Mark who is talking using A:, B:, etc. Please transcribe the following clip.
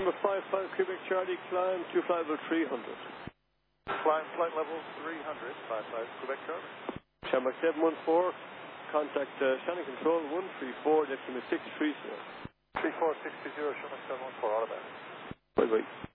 A: Number 55 Quebec Charlie, climb 25 level 300.
B: Climb flight level 300, 55 Quebec Charlie.
A: Shamrock 714, contact Shannon Control 134, destination 630.
B: 34620, Shamrock 714, automatic.
A: Bye bye.